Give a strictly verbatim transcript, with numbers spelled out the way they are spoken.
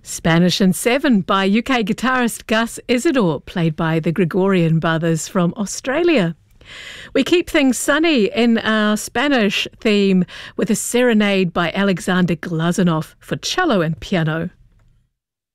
Spanish in Seven by U K guitarist Gus Isidore, played by the Gregorian Brothers from Australia. We keep things sunny in our Spanish theme with a serenade by Alexander Glazunov for cello and piano.